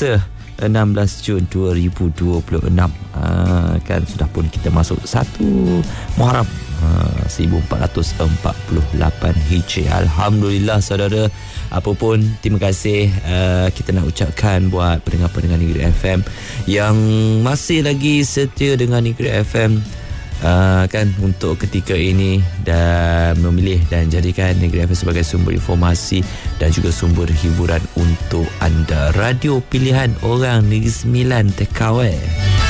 Selasa 16 Jun 2026. Kan sudah pun kita masuk 1 Muharram 1448 Hijri. Alhamdulillah saudara. Apapun, terima kasih kita nak ucapkan buat pendengar-pendengar Negeri FM yang masih lagi setia dengan Negeri FM kan untuk ketika ini, dan memilih dan jadikan Negeri FM sebagai sumber informasi dan juga sumber hiburan untuk anda. Radio pilihan orang Negeri Sembilan Tkw.